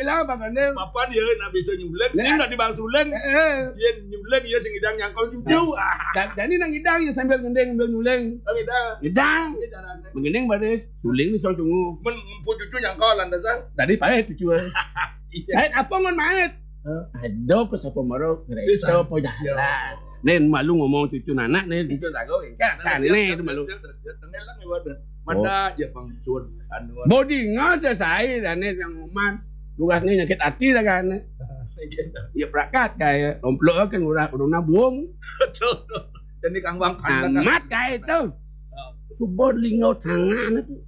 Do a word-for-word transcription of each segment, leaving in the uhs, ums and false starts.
lah bagane. Papan ya nak bisa nyulen, ini nak dibang sulen. Heeh. Yen nyulen ya sing idang nyangkol juju. Ah, Dan ini nang idang ya sambil ngendeng sambil nyuleng. tapi dah. Idang. Ini caranya. Mengendeng baris, suling ni soal tunggu. Men mpun cucu nyangkol landasan. Tadi pahit tu cuy. Iya. Pahit apa ngon maet? Ada ke siapa marok, gereja po jalan. Nen malu ngomong cucu nanak nen cucu rago enggak san nen itu malu. Tengel lang iwada. Manda ya bang sun anu. Body ngas selesai dan nen yang ngoman. Lugas ni nyakit hati lah kan. Ya prakat kayak lomplok kan udah udah nabung. Jadi kang bang kandang. Amat kayak itu. Subod lingau tangan itu.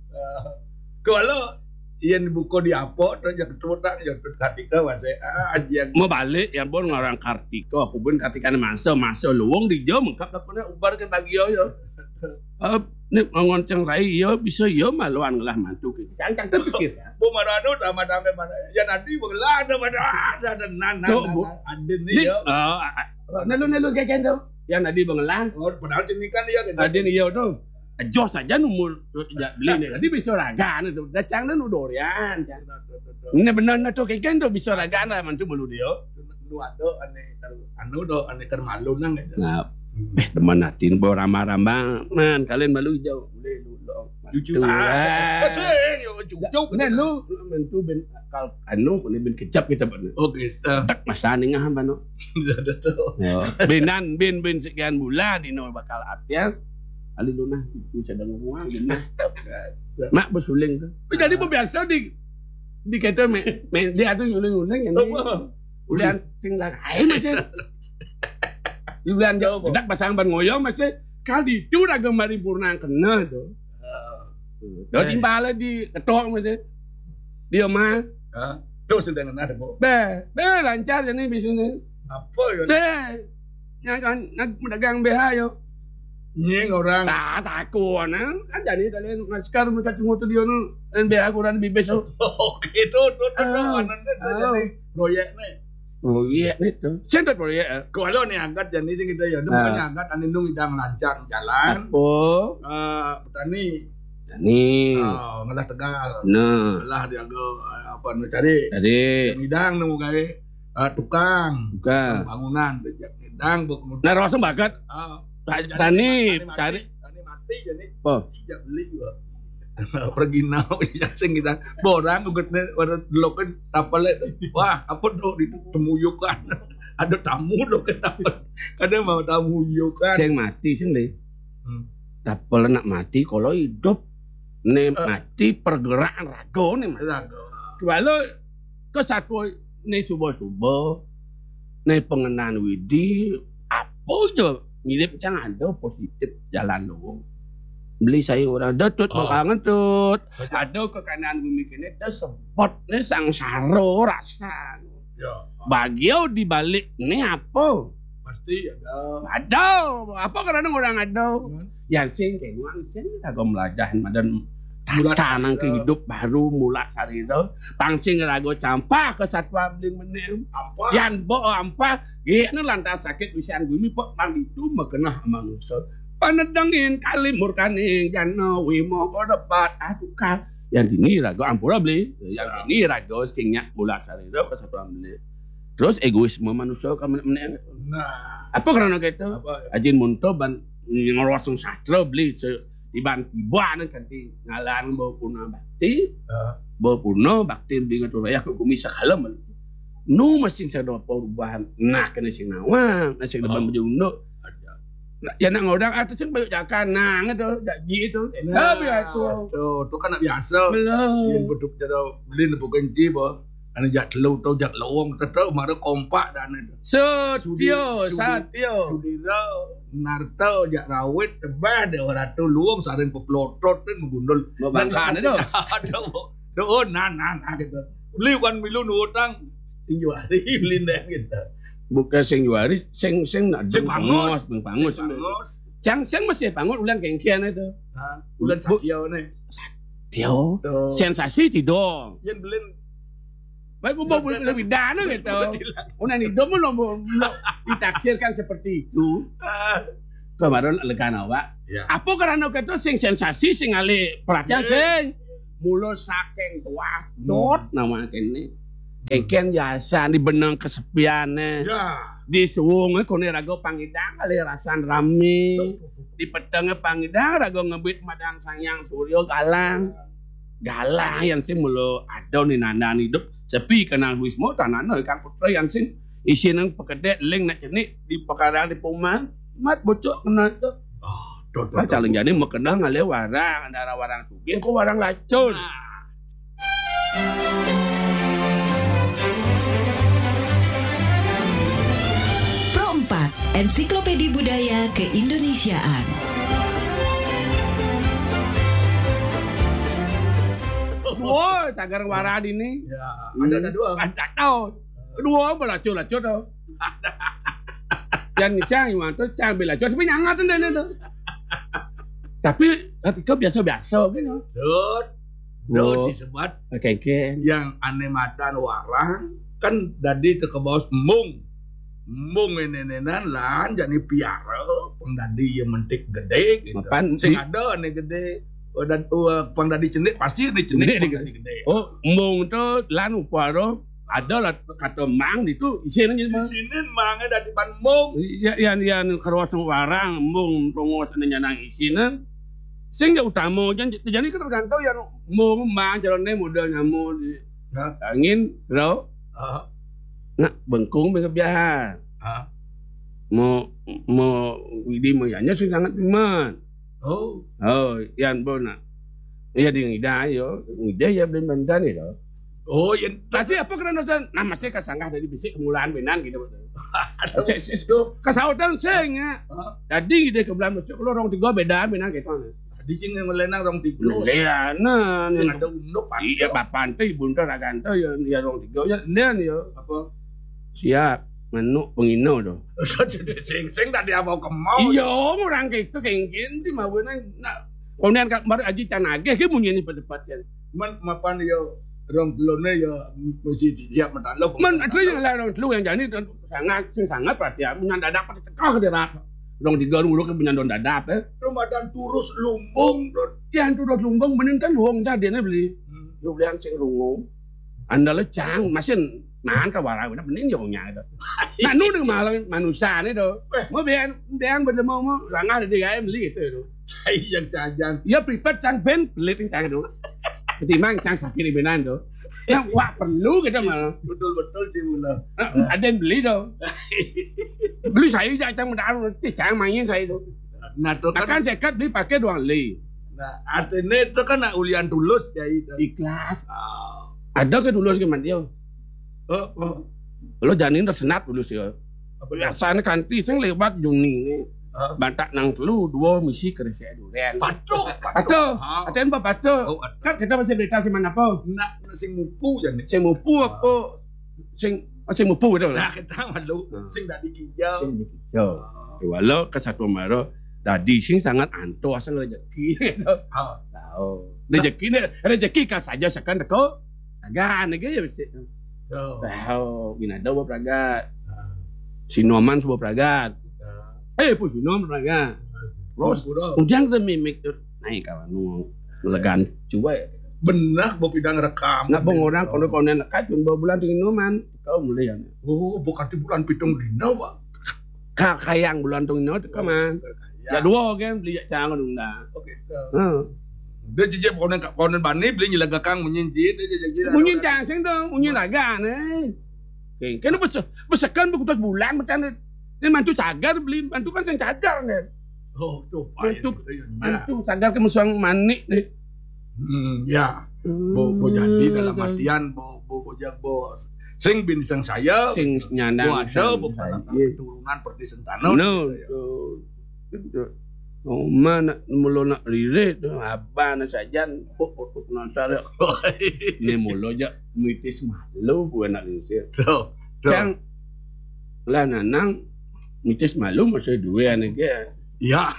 Kalau yang dibuka di apa terus yang ketemu tak yang Kartika wasai ah yang Mau balik yang bon ngarang Kartika, aku ben Kartika masa masa luwung di jauh mengkap dah ubar ke bagi yo yo. Eh ni ngonceng rai yo bisa yo maluan lah mantu ke. Cang cang terpikir. Bu marano sama damai mana. Ya nanti belah ada mana ada ada nan nan adin ni yo. Oh, nalu nalu gajan tu. Yang nadi bengelah. Oh padahal ini kan dia kan. Adin iyo tu. Jos saja numur beli ni. Tadi bisa raga ni tu. Dacang dan udorian. Ini benar na tu kayak tu bisa raga lah mantu belu dia. Nu ado ane anu do ane ker malu nang. Nah, eh teman natin bo ramah-ramah. Man, kalian malu hijau. Boleh dulu. Cucu ah. Sing yo cucu. Benar lu mantu ben kal anu ni ben kecap kita benar. Oh gitu. Tak masa ni ngah bano. Ada tu. Benan ben ben sekian bulan dino bakal atian. Ali lunah itu sedang ngomong lunah. Mak bersuling tu. Jadi biasa di di kata me, me dia tu nyuling-nyuling yang ni. Ulian sing lah ai masih. Ulian jauh dak pasang ban ngoyo masih kali itu dah gemari purna kena tu. Dah timbal di ketok masih. Dia mah. Ha. Tu sedang ada bo. Be, be lancar ni bisnis. Apa yo? Be. Nyak nak dagang B H yo. Nyeng orang. Tak takut nah. Kan jadi tadi ngaskar mereka cuma tu dia nu dan biar aku dan bibes tu. Oke tu tu tu anan jadi proyek ni. Oh iya ni tu. Siapa proyek? Kalau ni angkat jadi ni kita ya, bukan angkat anindung idang lancar jalan. Oh. Eh petani. Ni. Oh, ngalah Tegal. Nah. Lah dia go apa nu cari. Tadi. Idang nemu gawe tukang. Bukan. Bangunan idang kemudian. Nah rasa bakat. Ah. Tani, cari. Tani mati jadi. Oh. Tidak beli juga. Pergi nau sing kita borang uget ne warna deloken tapale. Wah, apa do ditemuyukan. Ada tamu do kenapa? Kadang mau tamu yukan. Sing mati sing le. Hmm. Tapal nak mati kalau hidup ne uh. mati pergerakan raga ne raga. Kalau ke satu ne subuh-subuh ne pengenan widi apa je mirip macam ada positif jalan lu. Beli saya orang datut oh. Makangan tut. Ada ke kanan bumi kini dah sebot ni sang saro rasa. Ya. Bagiau di balik ni apa? Pasti ada. Ada. Apa kerana orang ada? Hmm. Yang sing kenuang sing aku belajar madan tanang kehidup baru mulai hari itu. Pangsing rago campah ke satwa beling menem. Apa? Yang bo apa? Gini lantas sakit wisan bumi pok mang itu makenah manusia. Panedangin kali murkaning jana wimo kodepat aduka. Yang ini rago ampura beli. Yang ini rago singnya mulai hari itu ke satwa beli. Terus egoisme manusia kamu menem. Nah. Apa kerana gitu? Ajin munto ban ngorosong sastra beli se diban tiba kan ti ngalan bawa puna bakti. Bawa puna bakti dengan tu raya ku kumisa kalam. Nu masing sa do perubahan nah kena sing nawang nah sing depan baju unduk ya nak ngodang atas sing bayu jakan nang itu jadi itu tapi itu tu tu kan biasa yang beduk jado beli nepu kenci bo ane jak telu tu jak lawang tetep mare kompak dan itu Sutio Satio Sudira Narto jak rawit tebah de ora tu luang sareng peplotot tu menggundul membangkan itu ada do nan nan gitu beli kan milu nu utang Juari beli gitu. Bukan sing juari, sing sing nak sing pangus, sing pangus. Cang sing masih pangus ulang kengkian itu. Ha, ulang satio ni. Satio. Sensasi tidak. Yang beli baik buat buat lebih dana gitu. Unan itu mau ditaksirkan seperti itu. Kemarin lekan awak. Apa kerana kata sing sensasi sing ale perhatian sing mulo saking tuas dot nama kene. Kengken jasa di benang kesepiannya. Ya. Di suwungnya kone rago pangidang kali rasan rame. Di petengnya pangidang rago ngebit madang sanyang suryo galang. Galang yang sing mulu ada nih nandan hidup sepi kenal wismo tanah ikan putra yang sing isi nang pekedek leng nak cenik di perkara di perumahan mat bocok kena tu. Oh, tuh, Lah calon jadi mau kenal ngale warang antara warang sugih kok warang lacun. Pro empat, Ensiklopedia Budaya Keindonesiaan. Wah, cagar warang ini. Ya, ada ada dua. Ada tahu. Kedua apa lacun-lacun tu. Jangan cang iwan tu cang bila lacun sebenarnya nyangat tu tu. Tapi ketika biasa-biasa gitu. Dut. Oh. Dut disebut Kengken. yang aneh matan warang kan dadi ke bawah mung. Mung nenenan lan jadi piara pang dadi yang mentik gede gitu. Mapan Sing ada aneh gede. Oh, dan uh, pang dadi cenik pasti ada cenik Gede, pang gede. dadi gede. Oh, mung tu lan uparo ada lah kata mang itu isinya jadi Di mang. sini mangga dadi ban mung. Ya yang yang kawasan warang mung pengos ane nang isinya. Sehingga utama jan jadi kan tergantung yang mung mang calonnya modal nyamu di Hah? angin ro Ah, nak bengkung bekebiahan. ah. Mau mau widi mau yanya sih sangat teman. Oh, Oh, yan bona. Iya di ngida yo, ngida ya belum bandan itu. oh yang Tapi apa kerana san nama saya kasanggah dari bisik kemulaan benan gitu. Aduh. Kasautan saya nya. Ah. Jadi ide ke belah masuk kalau orang tiga beda benan gitu. di cing yang melenang rong tiga. Leana Sing ada unduk pan. iya bapan tu ibu ntar agan tu ya ya orang tiga ya dan ya Apa? siap manuk pengino tu. Sing sing tadi apa kemau. Iya orang gitu kengkin di mau nak kemudian baru aji canage ke bunyi ni pada kan. Man mapan yo rong telone yo mesti siap mentalo. Man ada yang lain orang telu yang jadi sangat sing sangat perhatian menyandadak pada tekah dia rak. Orang tiga dulu kan punya don dadap eh. Ramadan turus lumbung. Yang tu dah lumbung bening kan wong tadi ni beli. Hmm. Yo belian sing lungo. Anda le cang masin man ka wara dah bening yo nya itu. Nak nu dengan malam manusia ni tu. Mau bian bian bertemu mau rangah dia gaya beli itu tu. Cai yang sajan. Ya prepare cang ben beli cang tu. Ketimbang cang sakit di benan tu. Yang wah perlu kita malah. Betul-betul di mula. Ada yang beli tu. Beli saya je cang mendalam cang main saya tu. Nah, tu kan Akan sekat beli pakai doang li. nah, artinya itu kan nak ulian tulus ya itu. Ikhlas. Ah. Ada ke dulu sih dia. Oh, oh. Lo janin dah senat dulu sih. Apa ya? Biasanya kanti sing lewat Juni ni. Ah. Bantak nang telu dua misi kerja durian. Patuk, Pato, Ah. aten apa pato? Oh, ada. Kan kita masih berita sih mana apa? Nak nasi mupu je ni. Sing mupu apa? Sing sing mupu itu Nah, lah. kita malu Ah. sing dak dikijau. Sing dikijau. Walau ke satu maro tadi sing sangat anto asal rezeki. Ah. Tahu. Rezeki ni rezeki kan saja sekan deko. Agan lagi ya mesti. So. Tahu, binada buat pragat. Sinoman sebuah pragat. Eh, pun sinom pragat. Terus udah Ujang tu mimik tu naik kawan nu legan cuba. benar bawa pidang rekam. Nak bang orang kono kono nak kacun bawa bulan tu minuman. Kau mulai yang Oh, bukan di bulan pitung dina, Pak. ka kayang bulan tu minum tu kaman. Ya dua kan beli jangan unda. Oke. Ha. Dia jejak konen konen bani beli nyilaga kang menyinjit dia jejak. Bunyi cang sing tu, bunyi laga ni. Okay, kan besar besarkan buku tas bulan macam ni. Ni mantu cagar beli, mantu kan sing cagar ni. Oh, tuh Mantu, Ya. mantu cagar ke musuh manik ni. Hmm, ya. Bo bo jadi dalam artian bo bo bo jag bo sing bin sang saya Sing nyandang. bo ada bo saya. keturunan perdi sentana. No. tu. Oh, mana mulu nak lirik tu abang nak sajan pok pok pok nasar. Ni mulu je mitis malu buat nak lisir. Tuh. Tuh. Cang lah nanang mitis malu masih dua ni ke. Ya.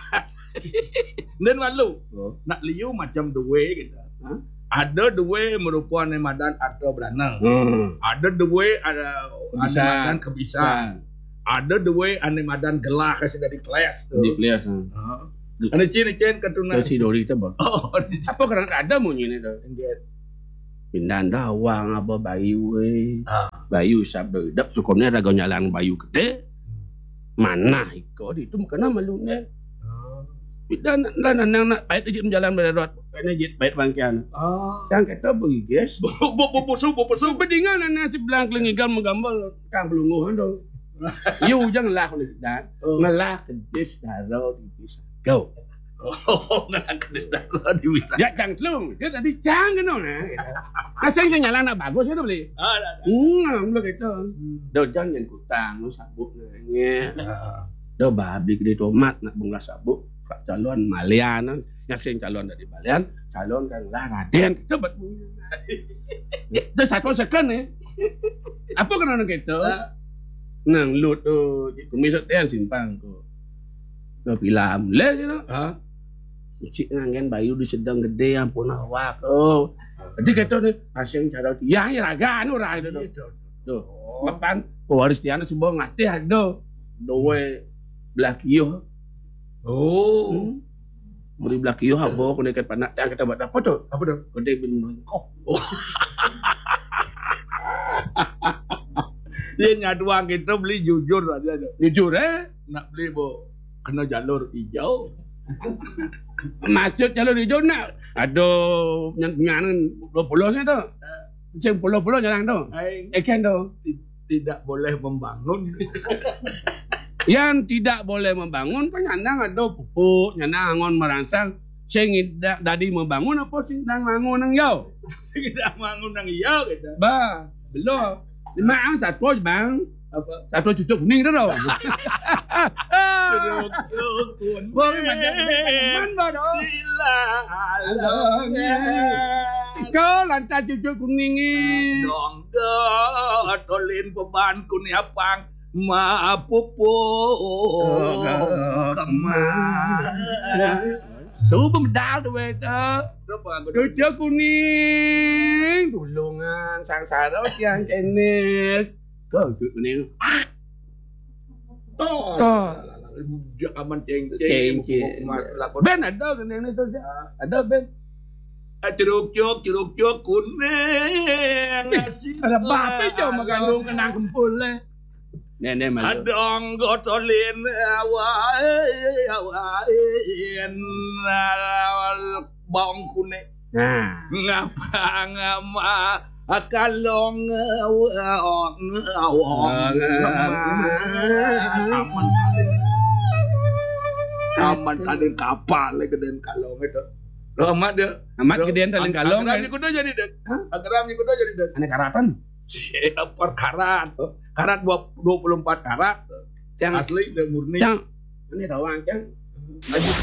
Dan malu Oh. nak liu macam dua gitu. Hah? Ada dua merupakan nemadan atau beranang. Hmm. Ada dua ada Kebisa. nemadan kebisa. Ada dua nemadan gelah kasih dari kelas tuh. Di kelas. Ada cina cina keturunan. Kasi dori kita bang. Oh, di Apa kerana ada munyi ni tu? Engget. Pindah dawang apa bayu we. Ah. Bayu sabda hidup syukurnya raga nyalan bayu gede. Mana iko di itu kena malunya. Dan lah nang nak pait ijit menjalan berdarot. Kena ijit pait bangkian. Ah. Kang kata bagi guys. Bo bo bo bosu bo bosu. Bedingan nang si belang kelingigal menggambal kang belunguhan dong. Yu jangan lah oleh dan ngelah kedis daro di bisa. Go. Oh, nggak kedes darah di bisa. Ya cang tlung, dia tadi cang kan nah. Asing saya nyala nak bagus kan beli. Ah, dah, dah. Hmm, belum gitu. Do jangan yang kutang, lu sabuk nanya. Do babi gede tomat nak bunga sabuk. Kak calon malian, nyasing calon dari Balian, calon kan lah Raden. Coba. Itu satu second eh. Apa kena gitu? Nang lut tu, kumisat yang simpang tu. Do pilam le gitu. Ah. Cik ngangen bayu di sedang gede ampun awak. Oh. Jadi kata ni asing cara dia ya raga anu ra itu. Tuh. Papan pewaris tiana sebuah ngati ada. Doe belah kiyo. Oh. Beri belah kiyo apa kena kat panak dia kata buat apa tu? Apa dah? Gede bin mengkok. Dia nyaduang kita beli jujur aja. Jujur eh. Nak beli bo kena jalur hijau. Masuk jalur hijau nak. Aduh nyangan dua puluh nya tu. Macam puluh-puluh jalan tu. Aing Ikan tu. tidak boleh membangun. Yang tidak boleh membangun penyandang ada pupuk, nyandang angon merangsang. Sing tidak tadi membangun apa sing nang bangun nang yau. Tidak bangun nang iya kita. Ba, belum. Lima ang satu je bang. Apa? Satu cucuk kuning tu tau. Kun. Boleh macam man ba do. Sila Alangnya. Kau lantas cucuk kuning ni. Dong go tolin beban kun yapang maapupo kemana. Suruh pemedal tu beta. Apa aku Cucuk kuning. Tulungan sangsara tiang kenet. Kau cucuk kuning. toh? Toh. Jangan ceng Ceng, ceng ceng. mas lakon. Ben ada kuning ni tu. Ada ben. Ceruk cuk ceruk cuk kuning. Ada bapak je mengandung kenang kempul le. Nenek malu. Adong gotolin awai awain bawang kuning. Nah. Ngapa ngama akalong awang awang aman aman tadin kapal le geden kalong itu. Lo amat dia. Amat gedean taleng kalong Agram kan. ni kuda jadi dek. Hah? Agram ni kuda jadi dek. Ane karatan. Per karat. Karat dua puluh empat karat. Cang. Asli dan murni. Cang. Ini rawang cang.